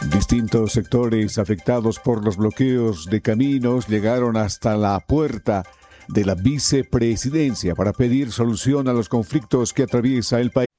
Distintos sectores afectados por los bloqueos de caminos llegaron hasta la puerta de la vicepresidencia para pedir solución a los conflictos que atraviesa el país.